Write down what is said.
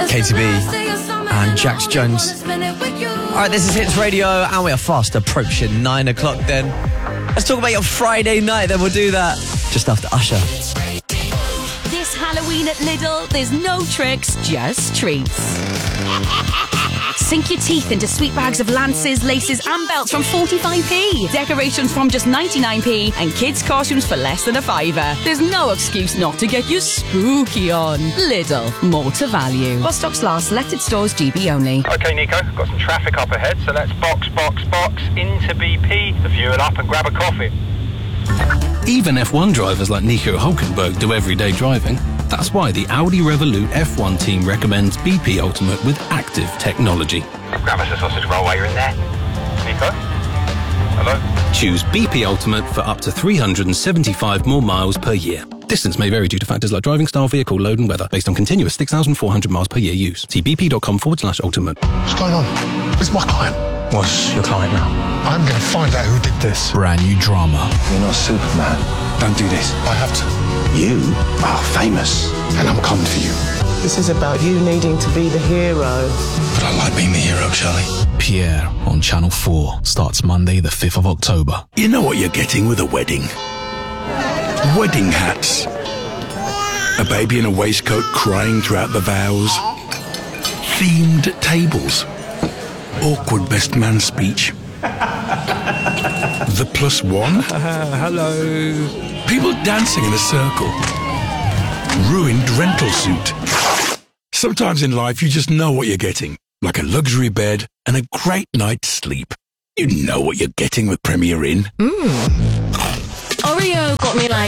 KTB and Jax Jones. Alright, this is Hits Radio, and we are fast approaching 9 o'clock then. Let's talk about your Friday night, then we'll do that just after Usher. This Halloween at Lidl, there's no tricks, just treats. Sink your teeth into sweet bags of lances, laces and belts from 45p. Decorations from just 99p and kids' costumes for less than a fiver. There's no excuse not to get you spooky on. Lidl, more to value. While stocks last, selected stores GB only. OK, Nico, got some traffic up ahead, so let's box into BP, the fuel up and grab a coffee. Even F1 drivers like Nico Hülkenberg do everyday driving. That's why the Audi Revolut F1 team recommends BP Ultimate with active technology. Grab us a sausage roll while you're in there. Nico? Hello? Choose BP Ultimate for up to 375 more miles per year. Distance may vary due to factors like driving style, vehicle load and weather, based on continuous 6,400 miles per year use. See bp.com/ultimate. What's going on? It's my client. What's your client now? I'm going to find out who did this. Brand new drama. You're not Superman. Don't do this. I have to. You are famous. And I'm coming for you. This is about you needing to be the hero. But I like being the hero, Charlie. Pierre on Channel 4 starts Monday the 5th of October. You know what you're getting with a wedding? Wedding hats. A baby in a waistcoat crying throughout the vows. Themed tables. Awkward best man speech. The plus one. Hello. People dancing in a circle. Ruined rental suit. Sometimes in life you just know what you're getting. Like a luxury bed and a great night's sleep. You know what you're getting with Premier Inn. Oreo got me like